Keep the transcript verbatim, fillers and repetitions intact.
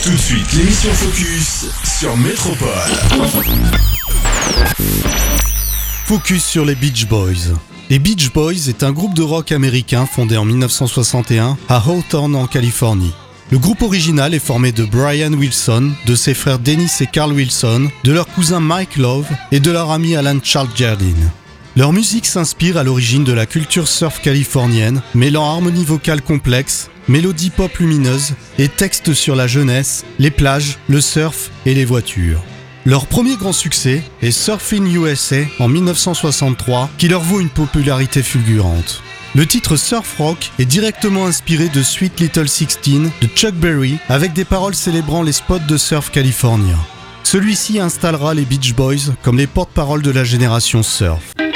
Tout de suite, l'émission Focus sur Métropole. Focus sur les Beach Boys. Les Beach Boys est un groupe de rock américain fondé en dix-neuf cent soixante et un à Hawthorne en Californie. Le groupe original est formé de Brian Wilson, de ses frères Dennis et Carl Wilson, de leur cousin Mike Love et de leur ami Alan Charles Jardine. Leur musique s'inspire à l'origine de la culture surf californienne, mêlant harmonie vocale complexe, mélodie pop lumineuse et textes sur la jeunesse, les plages, le surf et les voitures. Leur premier grand succès est Surfin' U S A en dix-neuf cent soixante-trois, qui leur vaut une popularité fulgurante. Le titre Surf Rock est directement inspiré de Sweet Little Sixteen de Chuck Berry, avec des paroles célébrant les spots de surf californiens. Celui-ci installera les Beach Boys comme les porte-paroles de la génération surf.